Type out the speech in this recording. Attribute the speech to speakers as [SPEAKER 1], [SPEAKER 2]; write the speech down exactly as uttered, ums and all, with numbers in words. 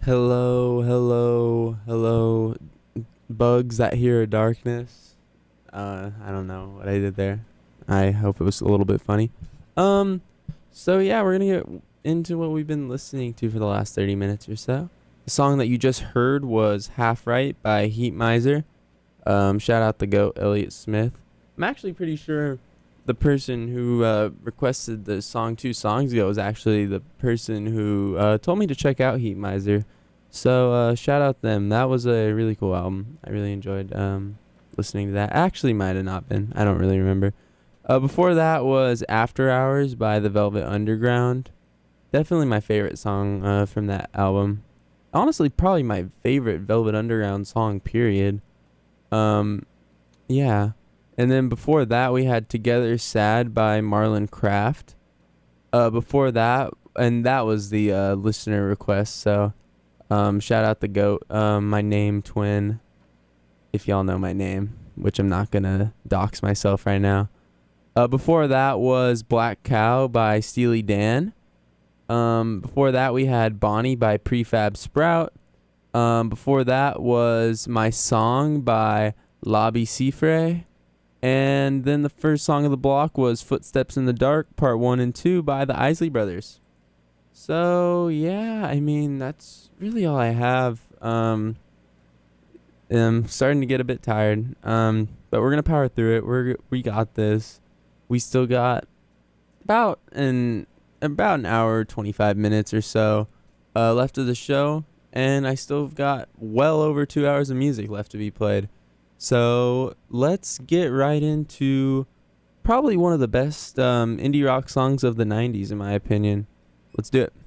[SPEAKER 1] Hello, hello, hello, bugs that hear darkness. Uh, I don't know what I did there. I hope it was a little bit funny. Um, so yeah, we're gonna get into what we've been listening to for the last thirty minutes or so. The song that you just heard was Half Right by Heat Miser. Um, shout out the GOAT, Elliott Smith. I'm actually pretty sure the person who uh, requested the song two songs ago was actually the person who uh, told me to check out Heat Miser. So uh, shout out them. That was a really cool album. I really enjoyed um, listening to that. Actually, might have not been. I don't really remember. Uh, before that was After Hours by the Velvet Underground. Definitely my favorite song uh, from that album. Honestly, probably my favorite Velvet Underground song, period. Um, yeah. And then before that, we had Together Sad by Marlon Craft. Uh, before that, and that was the uh, listener request, so um, shout out the GOAT, um, my name twin, if y'all know my name, which I'm not going to dox myself right now. Uh, before that was Black Cow by Steely Dan. Um, before that, we had Bonnie by Prefab Sprout. Um, before that was My Song by Lobby Cifre. And then the first song of the block was Footsteps in the Dark, Part one and two by the Isley Brothers. So, yeah, I mean, that's really all I have. Um, I'm starting to get a bit tired, um, but we're going to power through it. We're, we got this. We still got about an, about an hour, twenty-five minutes or so uh, left of the show, and I still got well over two hours of music left to be played. So let's get right into probably one of the best um, indie rock songs of the nineties, in my opinion. Let's do it.